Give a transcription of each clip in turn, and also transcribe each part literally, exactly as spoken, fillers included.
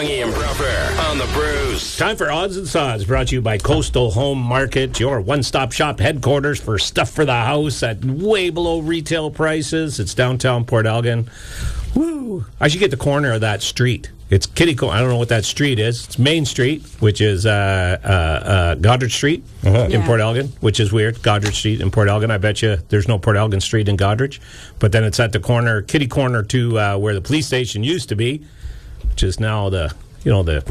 Youngie and Bruffer on the Brews. Time for Odds and Sods, brought to you by Coastal Home Market, your one-stop shop headquarters for stuff for the house at way below retail prices. It's downtown Port Elgin. Woo! I should get the corner of that street. It's Kitty Corner. I don't know what that street is. It's Main Street, which is uh, uh, uh, Goddard Street uh-huh. in yeah. Port Elgin, which is weird. Goddard Street in Port Elgin. I bet you there's no Port Elgin Street in Goddard. But then it's at the corner, Kitty Corner to uh, where the police station used to be, which is now the, you know, the...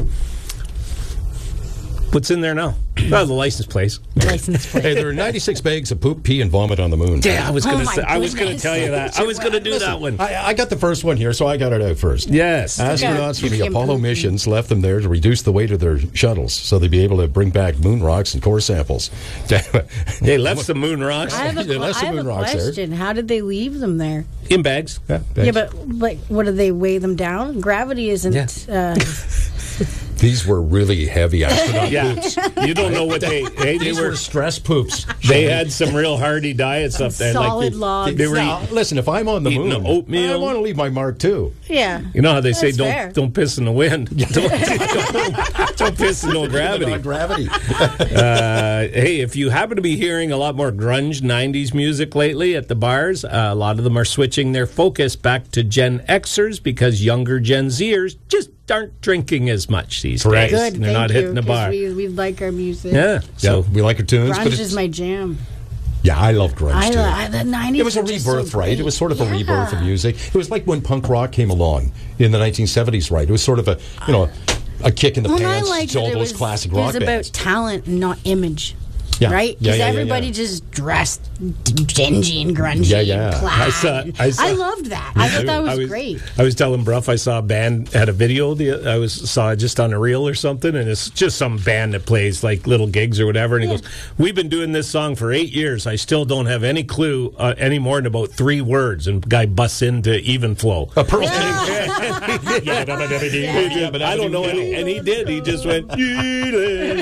What's in there now? Oh, the license plate. License plate. Hey, there are ninety-six bags of poop, pee, and vomit on the moon. Yeah, I was going to oh say. I was going to tell you that. I was going to do Listen, that one. I, I got the first one here, so I got it out first. Yes. Astronauts from the Apollo missions left them there to reduce the weight of their shuttles, so they'd be able to bring back moon rocks and core samples. They left some moon rocks. I have a, They left I some have moon a rocks question. there. How did they leave them there? In bags. Yeah, Yeah, but like, what do they weigh them down? Gravity isn't. Yeah. Uh, These were really heavy astronaut Yeah. poops. You don't know what they... They, they These were... were stress poops. They had some real hearty diets up there. solid like logs. They were Now, eating, listen, if I'm on the eating moon, oatmeal. I want to leave my mark too. yeah. You know how they say That's don't fair. don't piss in the wind. don't, don't, don't piss in no gravity. Gravity. Uh, hey, if you happen to be hearing a lot more grunge nineties music lately at the bars, uh, a lot of them are switching their focus back to Gen Xers because younger Gen Zers just aren't drinking as much these Correct. days. Good. They're thank not you, hitting the 'cause bar. We, we like our music. Yeah. So So we like our tunes, Grunge but is it's, my jam. yeah, I love grunge I, too. I the nineties. It was a were just so rebirth, right? great. It was sort of a Yeah. rebirth of music. It was like when punk rock came along in the nineteen seventies, right? It was sort of a, you know, a kick in the Well, and I pants liked to all that it those was, classic it was rock about bands. talent, not image. Yeah. Right? Yeah, Because yeah, yeah, everybody yeah. just dressed dingy and grungy Yeah, yeah. and plaid. I saw- I saw- loved that. I thought that was, I was great. I was telling Bruff I saw a band had a video. The, I was saw it just on a reel or something, and it's just some band that plays like little gigs or whatever. And he Yeah. goes, "We've been doing this song for eight years. I still don't have any clue uh, any more than about three words." And guy busts into Even Flow. A Pearl I don't know any, and he did. He just went. You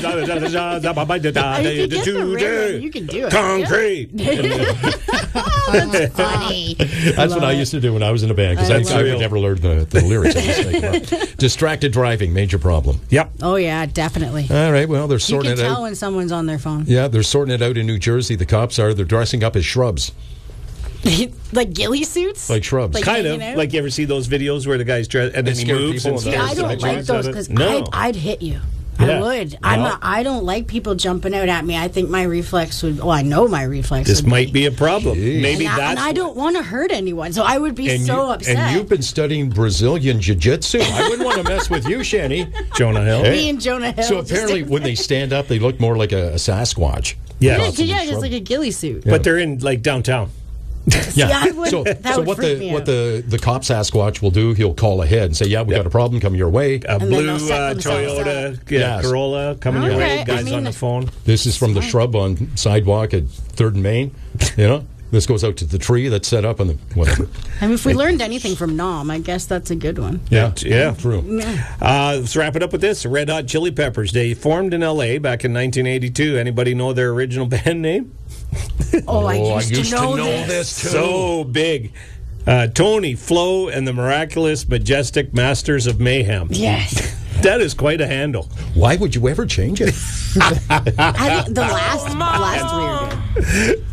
can do it. Concrete. Oh, that's funny. That's what I used to do when I was in a band because I I, love I it. would never learn the, the lyrics. I just make them up. Distracted driving, major problem. Yep. Oh, yeah, definitely. All right, well, they're You sorting can it tell out. when someone's on their phone. Yeah, they're sorting it out in New Jersey. The cops are. They're dressing up as shrubs, Like ghillie suits? like shrubs. Like- Kind of hanging out? like you ever see those videos where the guy's dressed and They then he scare moves people and in See, the stares I at don't the like judge those at it? because No. I'd, I'd hit you. Yeah. I would. I'm No. not, I don't like people jumping out at me. I think my reflex would. Well, I know my reflex. This would might be a problem. Jeez. Maybe and I, that's and I don't want to hurt anyone, so I would be and so you, upset. And you've been studying Brazilian jiu-jitsu. I wouldn't want to mess with you, Shani. Jonah Hill. me and Jonah Hill. So just- apparently, when they stand up, they look more like a, a Sasquatch. Yeah. yeah, Lots of yeah, these just shrubs. like a ghillie suit. But they're in like downtown. See, I would- so, that so would what freak the me what out. the the cop Sasquatch will do? He'll call ahead and say, "Yeah, we got a problem coming your way. A then blue they'll set uh, themselves Toyota up. yeah, Yes. Corolla coming your way. Okay, Guys I mean, on the phone. This is from the shrub on sidewalk at Third and Main. You know, this goes out to the tree that's set up on the whatever. I mean, if we learned anything from Nom, I guess that's a good one. Yeah, Yeah. true. Uh, let's wrap it up with this. The Red Hot Chili Peppers. They formed in L A back in nineteen eighty-two. Anybody know their original band name? Oh, I Oh, used, to know, this. this too. So big. Uh, Tony, Flo, and the Miraculous Majestic Masters of Mayhem. Yes. That is quite a handle. Why would you ever change it? I think the last, the last three are good.